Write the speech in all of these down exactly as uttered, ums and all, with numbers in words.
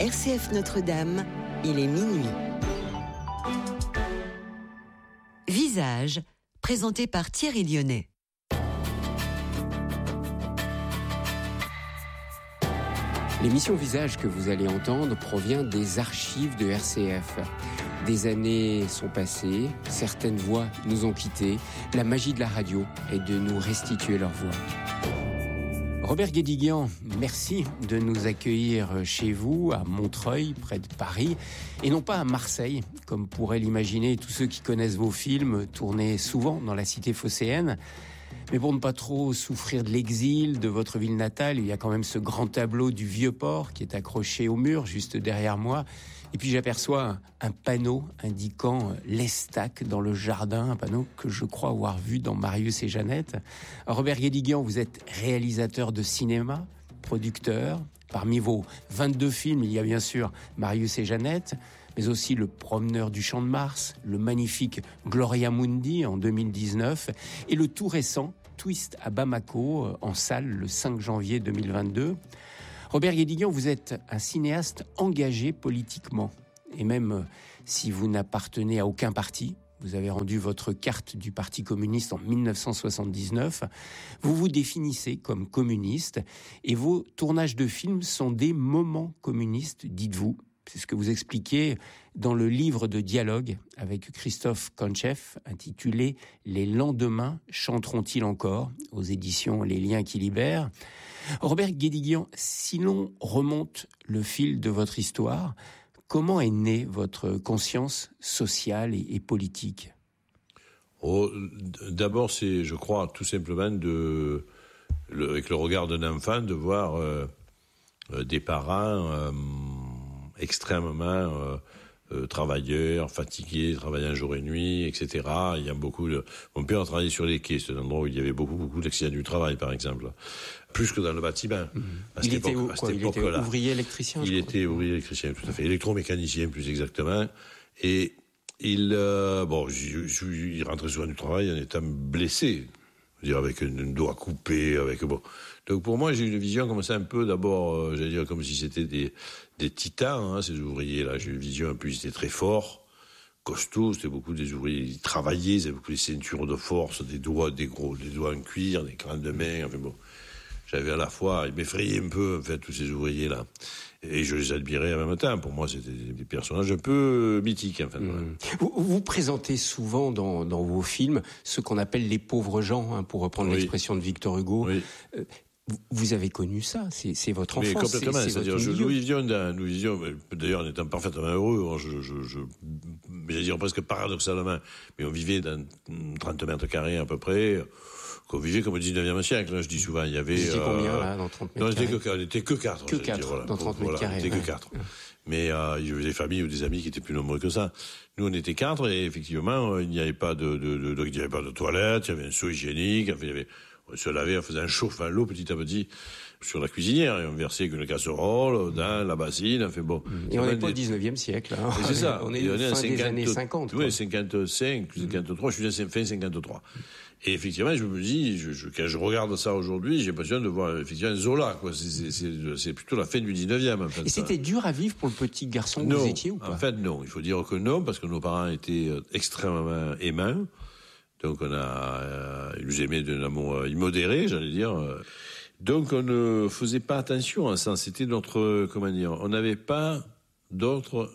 R C F Notre-Dame, il est minuit. Visage, présenté par Thierry Lyonnais. L'émission Visage que vous allez entendre provient des archives de R C F. Des années sont passées, certaines voix nous ont quittés. La magie de la radio est de nous restituer leur voix. Robert Guédiguian, merci de nous accueillir chez vous, à Montreuil, près de Paris, et non pas à Marseille, comme pourraient l'imaginer tous ceux qui connaissent vos films, tournés souvent dans la cité phocéenne. Mais pour ne pas trop souffrir de l'exil de votre ville natale, il y a quand même ce grand tableau du Vieux-Port qui est accroché au mur juste derrière moi. Et puis j'aperçois un, un panneau indiquant l'Estac dans le jardin, un panneau que je crois avoir vu dans Marius et Jeannette. Alors Robert Guédiguian, vous êtes réalisateur de cinéma, producteur. Parmi vos vingt-deux films, il y a bien sûr Marius et Jeannette, mais aussi Le Promeneur du Champ de Mars, le magnifique Gloria Mundi en deux mille dix-neuf et le tout récent Twist à Bamako en salle le cinq janvier deux mille vingt-deux. Robert Guédiguian, vous êtes un cinéaste engagé politiquement. Et même si vous n'appartenez à aucun parti, vous avez rendu votre carte du Parti communiste en dix-neuf cent soixante-dix-neuf, vous vous définissez comme communiste et vos tournages de films sont des moments communistes, dites-vous. C'est ce que vous expliquez dans le livre de dialogue avec Christophe Kantchev, intitulé « Les lendemains chanteront-ils encore ?» aux éditions Les Liens qui libèrent. Robert Guédiguian, si l'on remonte le fil de votre histoire, comment est née votre conscience sociale et, et politique ? Oh, d'abord, c'est, je crois, tout simplement de, le, avec le regard d'un enfant, de voir euh, des parents euh, extrêmement euh, euh, travailleurs, fatigués, travaillant jour et nuit, et cetera. Il y a beaucoup de... Mon père a travaillé sur les quais, c'est un endroit où il y avait beaucoup, beaucoup d'accidents du travail, par exemple. Plus que dans le bâtiment. Mmh. À il, cette était, époque, quoi, à cette il était ouvrier électricien. Il était ouvrier électricien, tout à fait. Électromécanicien, plus exactement. Et il, euh, bon, je, je, il rentrait souvent du travail en étant blessé. Dire avec un doigt coupé, avec bon. Donc pour moi, j'ai une vision comme ça un peu d'abord, euh, j'allais dire comme si c'était des des titans, hein, ces ouvriers là. J'ai une vision un peu, ils étaient très forts, costauds. C'était beaucoup des ouvriers, ils travaillaient, ils avaient beaucoup de ceintures de force, des doigts, des gros, des doigts en cuir, des crânes de main. Enfin bon, j'avais à la fois, ils m'effrayaient un peu en fait tous ces ouvriers là. Et je les admirais en même temps. Pour moi, c'était des personnages un peu mythiques, en fait. Mmh. Vous, vous présentez souvent dans, dans vos films ce qu'on appelle les pauvres gens, hein, pour reprendre oui. l'expression de Victor Hugo. Oui. Euh, vous avez connu ça, c'est, c'est votre enfance. Mais complètement, c'est, c'est c'est-à-dire, votre je, milieu. nous vivions, d'un, nous vivions, d'ailleurs, en étant parfaitement heureux, je, je, je, j'allais dire presque paradoxalement, mais on vivait dans trente mètres carrés à peu près. Qu'on vivait comme au dix-neuvième siècle, je dis souvent, il y avait... Vous étiez combien, là, dans trente mètres carrés ? Non, on n'était que quatre. Que quatre, voilà, dans trente mètres carrés. On n'était que quatre. Mais euh, il y avait des familles ou des amis qui étaient plus nombreux que ça. Nous, on était quatre, et effectivement, il n'y avait pas de, de, de, de, il n'y avait pas de toilette, il y avait un seau hygiénique, enfin, il y avait, on se lavait, on faisait un chauffe à l'eau petit à petit sur la cuisinière, et on versait une casserole dans la bassine, enfin bon. Et on n'est pas au dix-neuvième siècle, hein. C'est ça. On est au fin des années cinquante. Oui, cinquante-cinq, cinquante-trois, je suis fin cinquante-trois. Et effectivement, je me dis, je, je, quand je regarde ça aujourd'hui, j'ai l'impression de voir effectivement Zola, quoi. C'est, c'est, c'est, c'est plutôt la fin du dix-neuvième, en fait. Et c'était dur à vivre pour le petit garçon que non, vous étiez, ou pas ? En fait, non. Il faut dire que non, parce que nos parents étaient extrêmement aimants. Donc, on a, euh, ils nous aimaient d'un amour immodéré, j'allais dire. Donc, on ne faisait pas attention à ça. C'était notre, comment dire, on n'avait pas d'autres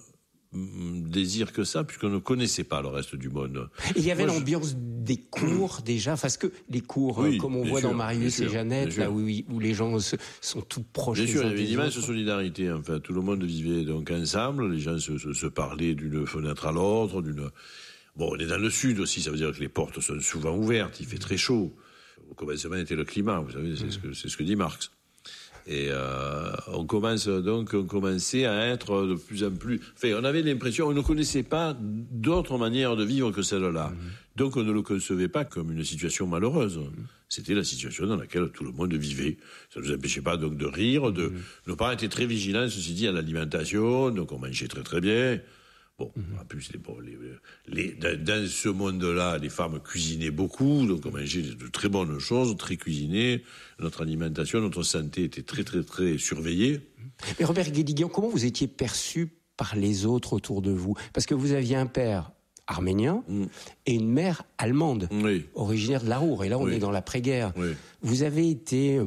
désir que ça, puisqu'on ne connaissait pas le reste du monde. Il y avait Moi, l'ambiance je... des cours déjà, parce que les cours, oui, comme on voit sûr, dans Marius et Jeannette, là où, où les gens se, sont tout proches bien des sûr, uns il y avait une immense autres. solidarité, en fait. Tout le monde vivait donc ensemble, les gens se, se, se parlaient d'une fenêtre à l'autre, d'une... Bon, on est dans le sud aussi, ça veut dire que les portes sont souvent ouvertes, il fait très chaud. Au commencement était le climat, vous savez, c'est, mmh. ce, que, c'est ce que dit Marx. Et euh, on commence donc, on commençait à être de plus en plus... Enfin, on avait l'impression, on ne connaissait pas d'autre manière de vivre que celle-là. Mmh. Donc on ne le concevait pas comme une situation malheureuse. Mmh. C'était la situation dans laquelle tout le monde vivait. Ça ne nous empêchait pas donc de rire. De... Mmh. Nos parents étaient très vigilants, ceci dit, à l'alimentation, donc on mangeait très très bien. Bon, mmh. en plus, les, bon, les, les, dans, dans ce monde-là, les femmes cuisinaient beaucoup, donc on mangeait de très bonnes choses, très cuisinées. Notre alimentation, notre santé était très, très, très surveillée. Mmh. Mais Robert Guédiguian, comment vous étiez perçu par les autres autour de vous? Parce que vous aviez un père arménien mmh. et une mère allemande, oui. originaire de la Ruhr. Et là, on oui. est dans l'après-guerre. Oui. Vous avez été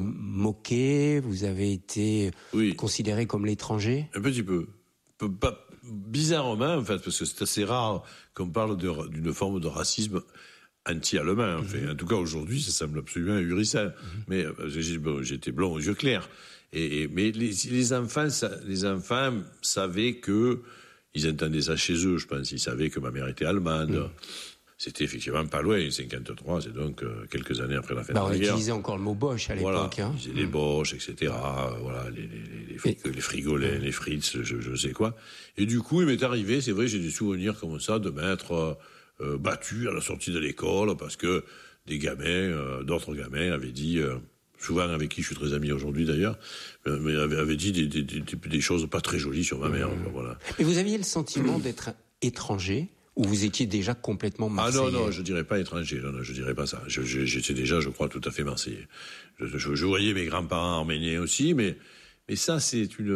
moqué, vous avez été oui. considéré comme l'étranger? Un petit peu. Pas bizarrement, en fait, parce que c'est assez rare qu'on parle de, d'une forme de racisme anti-allemand. En, fait. mmh. en tout cas, aujourd'hui, ça semble absolument ahurissant. Mmh. Mais j'ai, bon, j'étais blond aux yeux clairs. Et, et, mais les, les, enfants, ça, les enfants savaient que ils entendaient ça chez eux, je pense. Ils savaient que ma mère était allemande. Mmh. C'était effectivement pas loin, cinquante-trois, c'est donc euh, quelques années après la fin bah, de la guerre. On utilisait encore le mot Bosch à l'époque. Voilà, hein. on disait les Bosch, et cetera. Voilà, les, les, les, frigolins, les frigolins, les Fritz, je, je sais quoi. Et du coup, il m'est arrivé, c'est vrai, j'ai des souvenirs comme ça de m'être euh, battu à la sortie de l'école parce que des gamins, euh, d'autres gamins avaient dit... Euh, souvent avec qui je suis très ami aujourd'hui d'ailleurs, mais avait, avait dit des, des, des, des choses pas très jolies sur ma mère. Mmh. Quoi, voilà. Mais vous aviez le sentiment d'être étranger ou vous étiez déjà complètement marseillais? Ah non, non, je dirais pas étranger, non, non, je dirais pas ça. Je, je, j'étais déjà, je crois, tout à fait marseillais. Je, je, je voyais mes grands-parents arméniens aussi, mais, mais ça, c'est une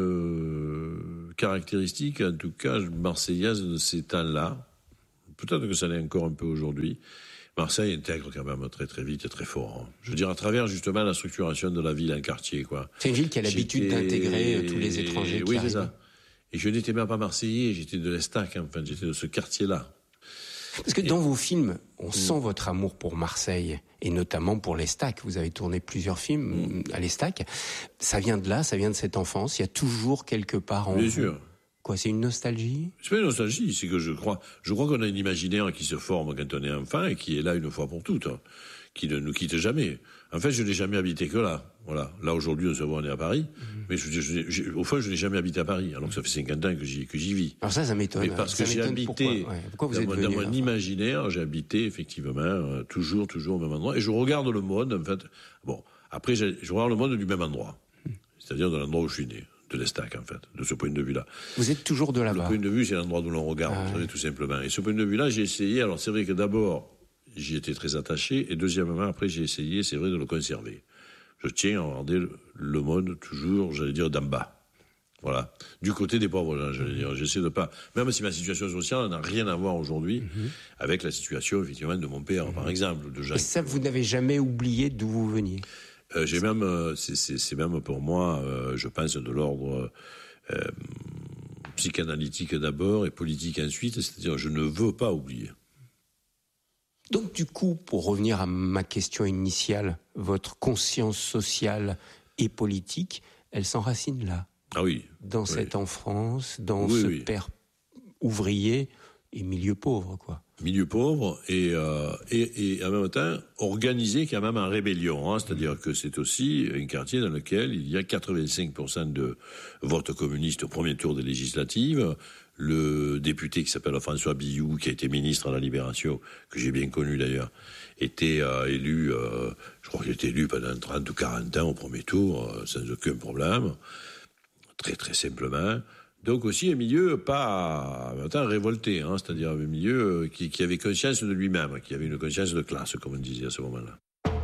euh, caractéristique, en tout cas, marseillaise de ces temps-là. Peut-être que ça l'est encore un peu aujourd'hui. Marseille intègre quand même très très vite et très fort. Hein. Je veux dire, à travers justement la structuration de la ville en quartier, quoi. C'est une ville qui a l'habitude j'étais... d'intégrer tous les étrangers qui oui, arrivent. C'est ça. Et je n'étais même pas marseillais, j'étais de l'Estac, enfin, j'étais de ce quartier-là. Parce que et... dans vos films, on mmh. sent votre amour pour Marseille, et notamment pour l'Estac. Vous avez tourné plusieurs films mmh. à l'Estac. Ça vient de là, ça vient de cette enfance. Il y a toujours quelque part en Bien vous. sûr. Quoi, c'est une nostalgie? C'est pas une nostalgie, c'est que je crois, je crois qu'on a un imaginaire qui se forme quand on est enfant et qui est là une fois pour toutes, hein, qui ne nous quitte jamais. En fait, je n'ai jamais habité que là. Voilà. Là, aujourd'hui, on se voit, on est à Paris. Mmh. Mais je, je, je, au fond, je n'ai jamais habité à Paris, alors que ça fait cinquante ans que j'y, que j'y vis. Alors ça, ça m'étonne. Mais parce ça que j'ai habité, pourquoi, ouais. pourquoi vous dans, êtes mon, venu, dans mon imaginaire, j'ai habité, effectivement, euh, toujours, toujours au même endroit. Et je regarde le monde, en fait. Bon. Après, je, je regarde le monde du même endroit. Mmh. C'est-à-dire de l'endroit où je suis né. De l'Estac, en fait, de ce point de vue-là. Vous êtes toujours de là-bas. Le point de vue, c'est l'endroit d'où l'on regarde, ah, vous savez, tout simplement. Et ce point de vue-là, j'ai essayé, alors c'est vrai que d'abord, j'y étais très attaché, et deuxièmement, après, j'ai essayé, c'est vrai, de le conserver. Je tiens à regarder le monde toujours, j'allais dire, d'en bas. Voilà. Du côté des pauvres gens, j'allais dire. J'essaie de pas, même si ma situation sociale n'a rien à voir aujourd'hui mm-hmm. avec la situation, effectivement, de mon père, mm-hmm. par exemple. De Jacques. Et ça, vous n'avez jamais oublié d'où vous veniez? Euh, j'ai même, euh, c'est, c'est, c'est même pour moi, euh, je pense, de l'ordre euh, psychanalytique d'abord et politique ensuite, c'est-à-dire je ne veux pas oublier. Donc du coup, pour revenir à ma question initiale, votre conscience sociale et politique, elle s'enracine là. Ah oui. Dans oui. cette enfance, dans oui, ce oui. père ouvrier et milieu pauvre, quoi. Milieu pauvre et, euh, et, et en même temps organisé quand même en rébellion. Hein, c'est-à-dire que c'est aussi un quartier dans lequel il y a quatre-vingt-cinq pour cent de vote communiste au premier tour des législatives. Le député qui s'appelle François Billoux, qui a été ministre à la Libération, que j'ai bien connu d'ailleurs, était euh, élu, euh, je crois qu'il était élu pendant trente ou quarante ans au premier tour, euh, sans aucun problème, très très simplement. Donc aussi un milieu pas en même temps révolté, hein, c'est-à-dire un milieu qui, qui avait conscience de lui-même, qui avait une conscience de classe, comme on disait à ce moment-là.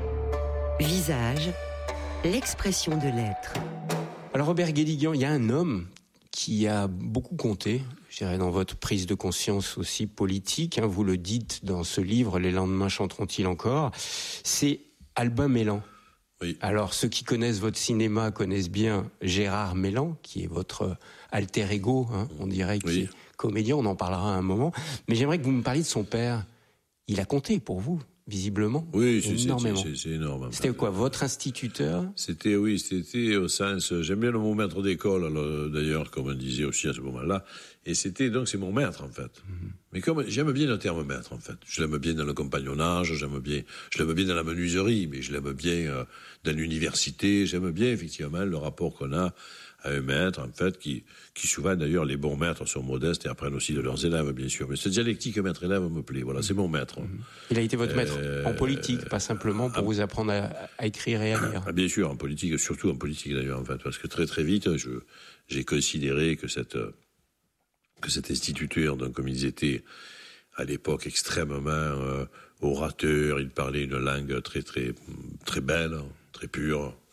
Visage, l'expression de l'être. Alors Robert Guédiguian, il y a un homme qui a beaucoup compté, je dirais, dans votre prise de conscience aussi politique, hein, vous le dites dans ce livre, Les lendemains chanteront-ils encore, c'est Albin Mélan. Oui. Alors, ceux qui connaissent votre cinéma connaissent bien Gérard Mélan, qui est votre alter ego, hein, on dirait, qui oui. est comédien, on en parlera à un moment. Mais j'aimerais que vous me parliez de son père. Il a compté pour vous, visiblement. Oui, c'est, énormément. C'est, c'est, c'est énorme. C'était quoi, votre instituteur? C'était, oui, c'était au sens, j'aime bien le mot maître d'école, alors, d'ailleurs, comme on disait aussi à ce moment-là. Et c'était, donc, c'est mon maître, en fait. Mm-hmm. Mais comme, j'aime bien le terme maître, en fait. Je l'aime bien dans le compagnonnage, j'aime bien, je l'aime bien dans la menuiserie, mais je l'aime bien euh, dans l'université, j'aime bien, effectivement, le rapport qu'on a à un maître, en fait, qui, qui souvent, d'ailleurs, les bons maîtres sont modestes et apprennent aussi de leurs élèves, bien sûr. Mais cette dialectique maître-élève me plaît. Voilà, c'est mon maître. Il a été votre maître euh, en politique, pas simplement pour ah, vous apprendre à, à écrire et à lire. Ah, bien sûr, en politique, surtout en politique, d'ailleurs, en fait, parce que très, très vite, je, j'ai considéré que cette, que cet instituteur, donc, comme ils étaient, à l'époque, extrêmement euh, orateurs, ils parlaient une langue très, très, très belle, très pure.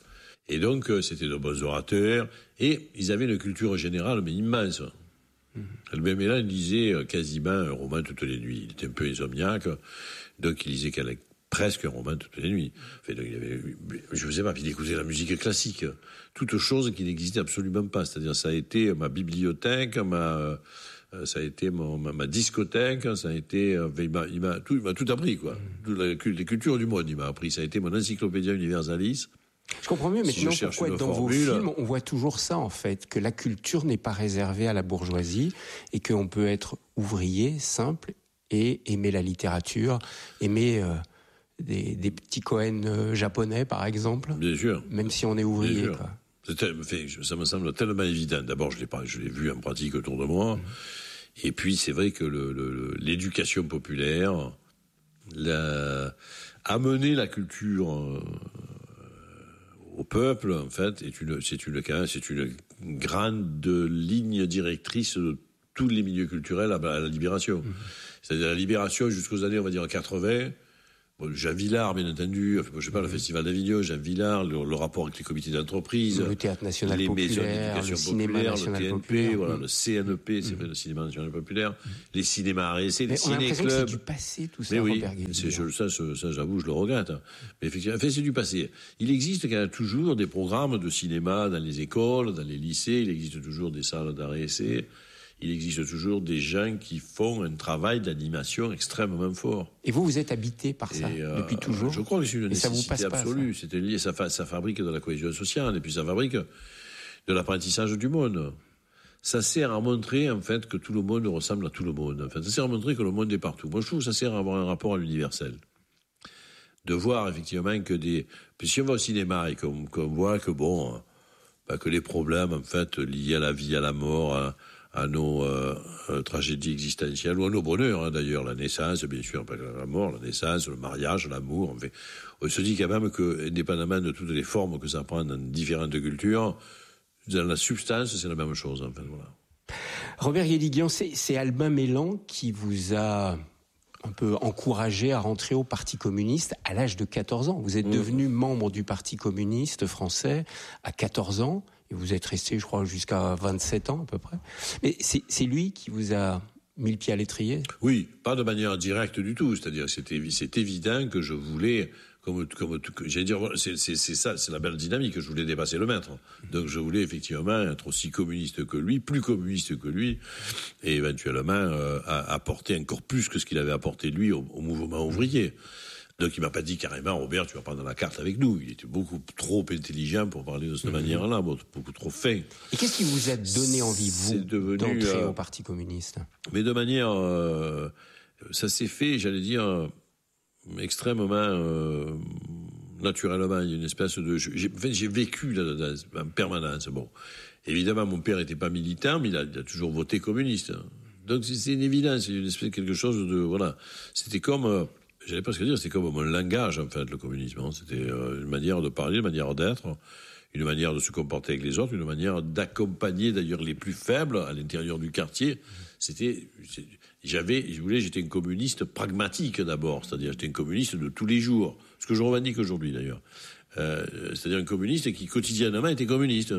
Et donc, euh, c'était de bons orateurs. Et ils avaient une culture générale, mais immense. Mmh. Albert Mélin lisait euh, quasiment un roman toutes les nuits. Il était un peu insomniaque. Donc, il lisait presque un roman toutes les nuits. Enfin, donc, il avait, je ne sais pas, puis il écoutait la musique classique. Toute chose qui n'existait absolument pas. C'est-à-dire, ça a été ma bibliothèque, ma... ça a été mon, ma, ma discothèque, ça a été, il m'a, il m'a, tout, il m'a tout appris, quoi. Toute la, les cultures du monde, il m'a appris. Ça a été mon encyclopédia universalis. Je comprends mieux, mais si maintenant, pourquoi dans formule, vos films, on voit toujours ça, en fait, que la culture n'est pas réservée à la bourgeoisie et qu'on peut être ouvrier, simple, et aimer la littérature, aimer euh, des, des petits Cohen euh, japonais, par exemple. Bien sûr. Même si on est ouvrier, quoi. Ça me semble tellement évident. D'abord, je l'ai pas, je l'ai vu en pratique autour de moi. Mmh. Et puis, c'est vrai que le, le, l'éducation populaire, la, amener la culture euh, au peuple, en fait, est une, c'est une, c'est une grande ligne directrice de tous les milieux culturels à la Libération. Mmh. C'est-à-dire la Libération jusqu'aux années, on va dire, quatre-vingts. Bon, Jean Villard, bien entendu, enfin, je sais pas, le Festival d'Avignon, Jean Villard, le, le rapport avec les comités d'entreprise, le Théâtre National les Populaire, maisons d'éducation le cinéma populaire, national le T N P, populaire, voilà, mmh. le C N E P, c'est mmh. vrai, le cinéma national populaire, mmh. les cinémas A R C, les ciné-clubs. On a l'impression que c'est du passé, tout ça, mais oui, Robert Guédiguian. c'est, je, ça, ça, ça, j'avoue, je le regrette. Hein. Mais effectivement, enfin, c'est du passé. Il existe quand même toujours des programmes de cinéma dans les écoles, dans les lycées, il existe toujours des salles d'A R C. Il existe toujours des gens qui font un travail d'animation extrêmement fort. Et vous, vous êtes habité par ça et euh, depuis toujours. Je crois que c'est une et nécessité absolue. Pas, C'était lié, ça, fa- ça fabrique de la cohésion sociale et puis ça fabrique de l'apprentissage du monde. Ça sert à montrer en fait que tout le monde ressemble à tout le monde. En fait, ça sert à montrer que le monde est partout. Moi, je trouve que ça sert à avoir un rapport à l'universel. De voir effectivement que des. Puis si on va au cinéma et qu'on, qu'on voit que bon, bah, que les problèmes en fait liés à la vie, à la mort. À, à nos euh, euh, tragédies existentielles, ou à nos bonheurs, hein, d'ailleurs, la naissance, bien sûr, pas la mort, la naissance, le mariage, l'amour, en fait. On se dit quand même que, indépendamment de toutes les formes que ça prend dans différentes cultures, dans la substance, c'est la même chose, en fait, voilà. Robert Guédiguian, c'est, c'est Albin Mélan qui vous a un peu encouragé à rentrer au Parti communiste à l'âge de quatorze ans. Vous êtes mmh. devenu membre du Parti communiste français à quatorze ans. Et vous êtes resté, je crois, jusqu'à vingt-sept ans à peu près. Mais c'est, c'est lui qui vous a mis le pied à l'étrier ? Oui, pas de manière directe du tout. C'est-à-dire, c'était, c'est évident que je voulais, comme, comme j'allais dire, c'est, c'est, c'est ça, c'est la belle dynamique, que je voulais dépasser le maître. Donc, je voulais effectivement être aussi communiste que lui, plus communiste que lui, et éventuellement euh, apporter encore plus que ce qu'il avait apporté lui au, au mouvement ouvrier. Donc il m'a pas dit carrément, Robert, tu vas prendre la carte avec nous. Il était beaucoup trop intelligent pour parler de cette mmh. manière-là, beaucoup trop fin. Et qu'est-ce qui vous a donné envie, vous, devenu, d'entrer euh, au Parti communiste ? Mais de manière, euh, ça s'est fait, j'allais dire, euh, extrêmement euh, naturellement. Il y a une espèce de, j'ai, enfin, j'ai vécu là-dedans en permanence. Bon, évidemment, mon père n'était pas militant, mais il a, il a toujours voté communiste. Donc c'est, c'est une évidence, c'est une espèce de quelque chose de, voilà, c'était comme. Euh, J'allais presque dire, c'était comme un langage, en fait, le communisme. C'était une manière de parler, une manière d'être, une manière de se comporter avec les autres, une manière d'accompagner, d'ailleurs, les plus faibles à l'intérieur du quartier. C'était, j'avais, je voulais, j'étais un communiste pragmatique, d'abord. C'est-à-dire, j'étais un communiste de tous les jours. Ce que je revendique aujourd'hui, d'ailleurs. Euh, c'est-à-dire un communiste qui, quotidiennement, était communiste.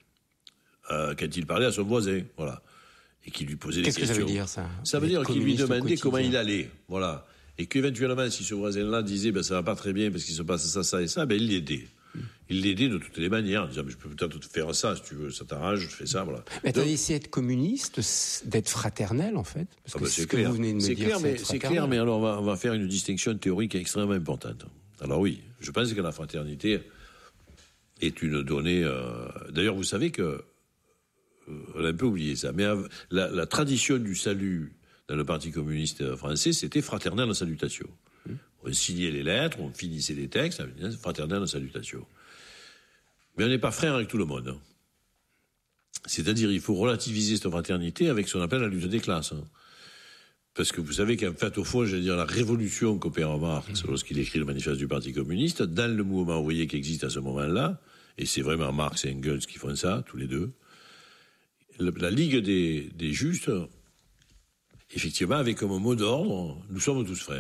Euh, quand il parlait à son voisin, voilà. Et qui lui posait des Qu'est-ce questions. Qu'est-ce que ça veut dire, ça ? Ça veut dire qu'il lui demandait comment il allait. Voilà. Et qu'éventuellement, si ce voisin-là disait ben, « ça va pas très bien parce qu'il se passe ça, ça et ça », ben, il l'aidait. Il l'aidait de toutes les manières, en disant « je peux peut-être te faire ça, si tu veux, ça t'arrange, je te fais ça, voilà ». Mais t'as essayé d'être communiste, d'être fraternel, en fait, parce ah que ben, c'est ce que clair. vous venez de me c'est dire, clair, c'est mais, c'est clair, mais alors on va, on va faire une distinction théorique extrêmement importante. Alors oui, je pense que la fraternité est une donnée... Euh... D'ailleurs, vous savez que... Euh, on a un peu oublié ça, mais la, la tradition du salut dans le Parti communiste français, c'était fraternelle salutation. Mmh. On signait les lettres, on finissait les textes, fraternelle salutation. Mais on n'est pas frère avec tout le monde. C'est-à-dire, il faut relativiser cette fraternité avec ce qu'on appelle la lutte des classes. Parce que vous savez qu'en fait, au fond, j'allais dire, la révolution qu'opère Marx, mmh. lorsqu'il écrit le manifeste du Parti communiste, dans le mouvement ouvrier qui existe à ce moment-là, et c'est vraiment Marx et Engels qui font ça, tous les deux, la Ligue des, des Justes, effectivement, avait comme mot d'ordre « Nous sommes tous frères ».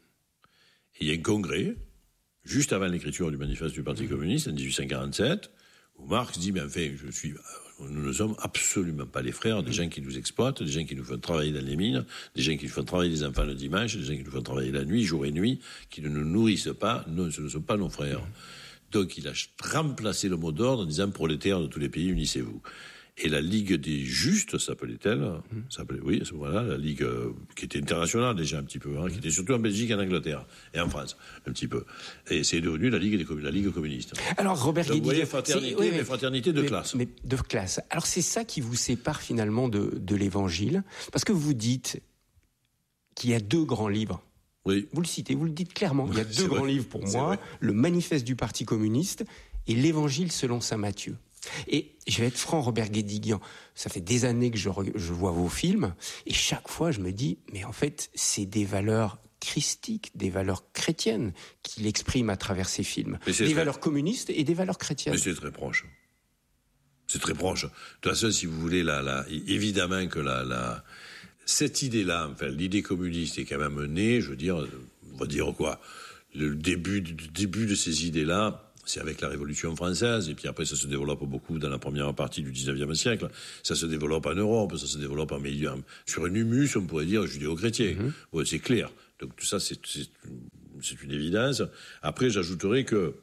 Et il y a un congrès, juste avant l'écriture du manifeste du Parti communiste, en dix-huit cent quarante-sept, où Marx dit, mais enfin, je suis, nous ne sommes absolument pas les frères, des gens qui nous exploitent, des gens qui nous font travailler dans les mines, des gens qui nous font travailler les enfants le dimanche, des gens qui nous font travailler la nuit, jour et nuit, qui ne nous nourrissent pas, non, ce ne sont pas nos frères. Donc il a remplacé le mot d'ordre en disant, prolétaires de tous les pays, unissez-vous. Et la Ligue des Justes, s'appelait-elle, mmh. s'appelait, oui, à ce moment-là, la Ligue euh, qui était internationale déjà un petit peu, hein, qui était surtout en Belgique, en Angleterre et en France, un petit peu. Et c'est devenu la Ligue, des, la Ligue communiste. Alors Robert Guédiguian, vous voyez, fraternité, oui, mais, mais fraternité de mais, classe. Mais de classe. Alors c'est ça qui vous sépare finalement de, de l'Évangile, parce que vous dites qu'il y a deux grands livres. Oui. Vous le citez, vous le dites clairement. Il y a deux grands vrai. livres pour c'est moi, vrai. le Manifeste du Parti communiste et l'Évangile selon saint Matthieu. Et je vais être franc, Robert Guédiguian, ça fait des années que je, je vois vos films, et chaque fois je me dis, mais en fait, c'est des valeurs christiques, des valeurs chrétiennes qu'il exprime à travers ces films. Des très... valeurs communistes et des valeurs chrétiennes. Mais c'est très proche. C'est très proche. De toute façon, si vous voulez, la, la, évidemment que la, la, cette idée-là, enfin, l'idée communiste est quand même née, je veux dire, on va dire quoi, le début, le début de ces idées-là, c'est avec la Révolution française, et puis après ça se développe beaucoup dans la première partie du dix-neuvième siècle. Ça se développe en Europe, ça se développe en milieu, sur un humus, on pourrait dire, judéo-chrétien. Mm-hmm. Ouais, c'est clair. Donc tout ça, c'est, c'est, c'est une évidence. Après, j'ajouterais que,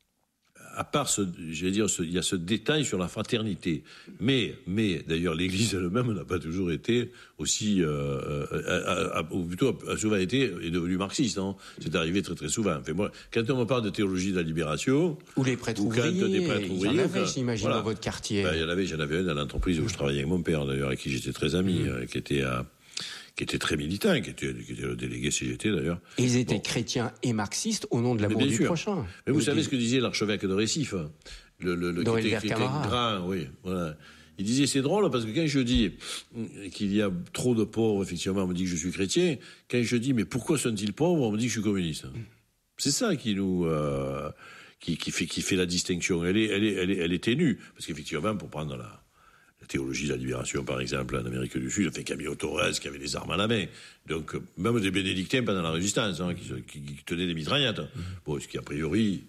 à part ce, j'allais dire, ce, il y a ce détail sur la fraternité. Mais, mais, d'ailleurs, l'Église elle-même n'a pas toujours été aussi, euh, a, a, a, ou plutôt a souvent été, est devenue marxiste, hein. C'est arrivé très très souvent. Enfin, moi, quand on me parle de théologie de la libération, ou les prêtres ou ouvriers, des prêtres il ouvriers, y en avait, enfin, j'imagine, voilà. Dans votre quartier. Ben, il y en avait, j'en avais un dans l'entreprise où je travaillais avec mon père, d'ailleurs, avec qui j'étais très ami, mmh. euh, qui était à, qui était très militant, qui était, qui était le délégué C G T d'ailleurs. Et ils étaient bon. chrétiens et marxistes au nom de l'amour du sûr. prochain. Mais vous Ou savez des... ce que disait l'archevêque de Récif, le, le, le qui était, qui était grand, oui, voilà. Il disait, c'est drôle, parce que quand je dis qu'il y a trop de pauvres, effectivement, on me dit que je suis chrétien. Quand je dis, mais pourquoi sont-ils pauvres, on me dit que je suis communiste. Mm. C'est ça qui nous, euh, qui, qui fait, qui fait la distinction. Elle est, elle est, elle est, elle est ténue. Parce qu'effectivement, pour prendre la, la théologie de la libération, par exemple, en Amérique du Sud, fait Camilo Torres qui avait les armes à la main. Donc, même des bénédictins pendant la résistance, hein, qui, qui, qui tenaient des mitraillettes. Mm. Bon, ce qui, a priori,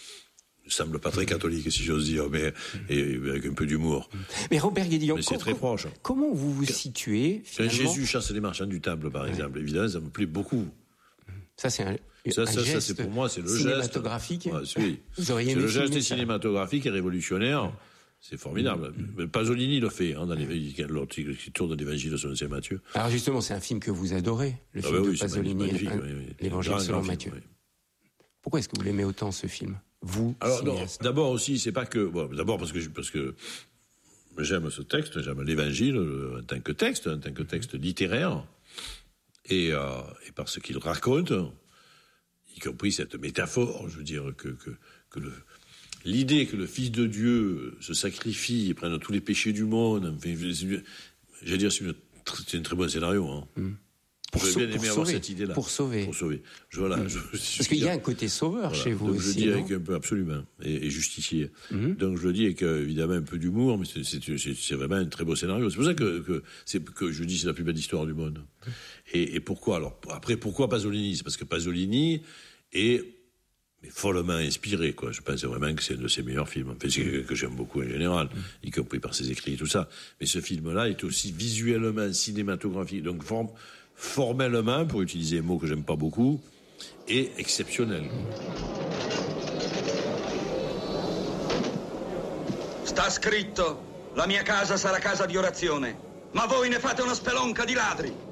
semble pas très catholique, si j'ose dire, mais et avec un peu d'humour. Mais Robert Guédiguian, mais c'est très proche. Comment vous vous situez finalement... Quand Jésus chasse les marchands du temple, par ouais. exemple, évidemment, ça me plaît beaucoup. Ça, c'est un, ça, un ça, geste ça, c'est pour moi, c'est le cinématographique. Geste, ouais, oui. Vous auriez c'est le geste ça. cinématographique et révolutionnaire. Ouais. C'est formidable. Mmh. Pasolini le fait, hein, dans les, qui tourne l'Évangile selon saint Matthieu. Alors justement, c'est un film que vous adorez, le ah film bah oui, de Pasolini, oui, oui. l'Évangile selon Matthieu. Oui. Pourquoi est-ce que vous l'aimez autant, ce film ? Vous, alors non, d'abord aussi, c'est pas que bon, d'abord parce que parce que j'aime ce texte, j'aime l'Évangile en tant que texte, en tant que texte littéraire, et, euh, et parce qu'il raconte, y compris cette métaphore, je veux dire que que, que le, l'idée que le Fils de Dieu se sacrifie et prenne tous les péchés du monde, enfin, j'allais dire c'est, une, c'est un très bon scénario. Hein. Mm. Pour, J'aurais bien pour aimé sauver, avoir cette idée-là. Pour sauver. Pour sauver. Je, voilà, mmh. je, Parce qu'il y a un côté sauveur voilà. chez vous Donc aussi. Je dis non avec un peu, absolument, et, et justifié. Mmh. Donc je le dis avec évidemment un peu d'humour, mais c'est, c'est, c'est, c'est vraiment un très beau scénario. C'est pour ça que, que, c'est, que je dis c'est la plus belle histoire du monde. Mmh. Et, et pourquoi alors après, pourquoi Pasolini ? C'est parce que Pasolini est mais follement inspiré, quoi. Je pense vraiment que c'est un de ses meilleurs films. Enfin, c'est quelqu'un que j'aime beaucoup en général, mmh. y compris par ses écrits et tout ça. Mais ce film-là est aussi visuellement cinématographique. Donc, forme, formellement, pour utiliser un mot que j'aime pas beaucoup, est exceptionnel. Sta scritto: la mia casa sarà casa di orazione, ma voi ne fate una spelonca di ladri.